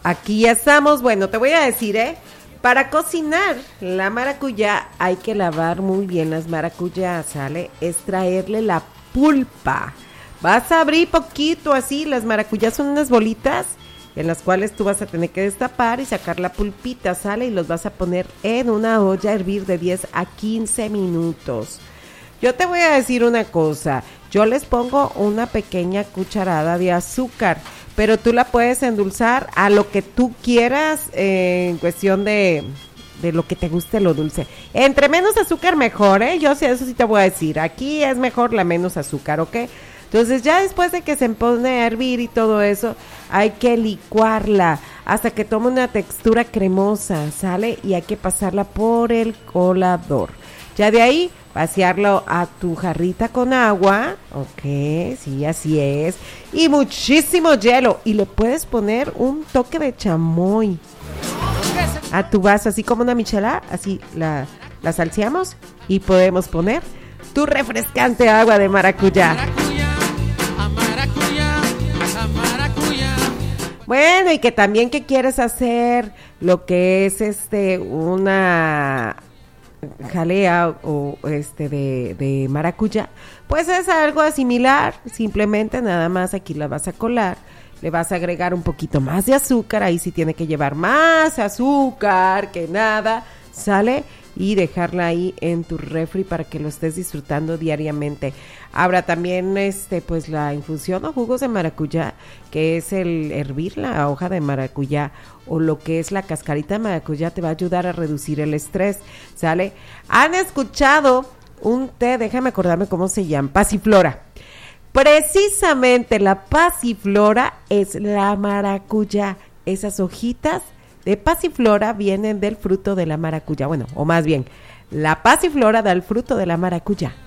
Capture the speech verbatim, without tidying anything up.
Aquí ya estamos. Bueno, te voy a decir, ¿eh? Para cocinar la maracuyá hay que lavar muy bien las maracuyás, ¿sale? Extraerle la pulpa. Vas a abrir poquito así, las maracuyás son unas bolitas en las cuales tú vas a tener que destapar y sacar la pulpita, ¿sale? Y los vas a poner en una olla a hervir de diez a quince minutos. Yo te voy a decir una cosa, yo les pongo una pequeña cucharada de azúcar, pero tú la puedes endulzar a lo que tú quieras eh, en cuestión de, de lo que te guste lo dulce. Entre menos azúcar mejor, ¿eh? Yo sé, eso sí te voy a decir, aquí es mejor la menos azúcar, ¿ok? Entonces ya después de que se pone a hervir y todo eso, hay que licuarla hasta que tome una textura cremosa, ¿sale? Y hay que pasarla por el colador. Ya de ahí, vaciarlo a tu jarrita con agua, ok, sí, así es, y muchísimo hielo, y le puedes poner un toque de chamoy a tu vaso, así como una michelada, así la, la salseamos, y podemos poner tu refrescante agua de maracuyá. Bueno, y que también que quieres hacer lo que es este una jalea o este de, de maracuyá, pues es algo similar, simplemente nada más aquí la vas a colar, le vas a agregar un poquito más de azúcar, ahí sí tiene que llevar más azúcar que nada, ¿sale? Y dejarla ahí en tu refri para que lo estés disfrutando diariamente. Habrá también este pues la infusión o jugos de maracuyá, que es el hervir la hoja de maracuyá o lo que es la cascarita de maracuyá, te va a ayudar a reducir el estrés, ¿sale? ¿Han escuchado un té? Déjame acordarme cómo se llama, pasiflora. Precisamente la pasiflora es la maracuyá, esas hojitas de pasiflora vienen del fruto de la maracuyá, bueno, o más bien, la pasiflora da el fruto de la maracuyá.